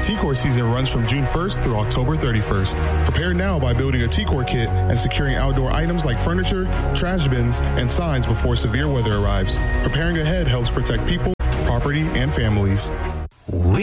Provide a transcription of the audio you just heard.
T-Core season runs from June 1st through October 31st. Prepare now by building a T-Core kit and securing outdoor items like furniture, trash bins, and signs before severe weather arrives. Preparing ahead helps protect people, property, and families.